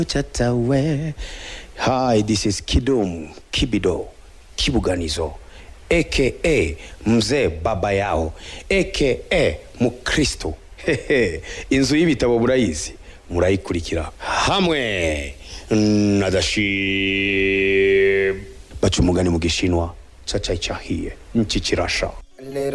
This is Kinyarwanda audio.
Chatawe. Hi, this is Kidum Kibido Kibuganizo, aka Mzee Baba Yao, aka Mukristo. Inzu y'ibitabo burayizi murayikurikira hamwe nadashi baca umugani mu gishinwa caca icahiye nchi kirasha.